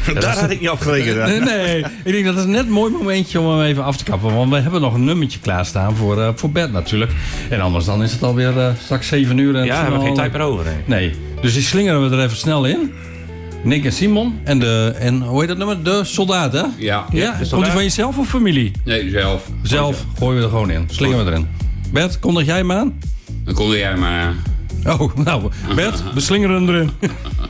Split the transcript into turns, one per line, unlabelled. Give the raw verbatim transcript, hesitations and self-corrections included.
Ja, daar had ik niet op gerekend.
Nee, nee, ik denk dat het net een mooi momentje om hem even af te kappen. Want we hebben nog een nummertje klaarstaan voor, uh, voor Bert natuurlijk. En anders dan is het alweer uh, straks zeven uur. En
Ja, we hebben geen tijd meer over. Hè.
Nee, dus die slingeren we er even snel in. Nick en Simon. En, de, en hoe heet dat nummer? De soldaat, hè?
Ja.
Ja,
ja
komt die van jezelf of familie?
Nee, zelf.
Zelf gooien we er gewoon in. Slingeren we erin. Bert, kondig jij hem aan?
Dan kon jij maar...
Oh, nou, Bert, we slingeren hem erin.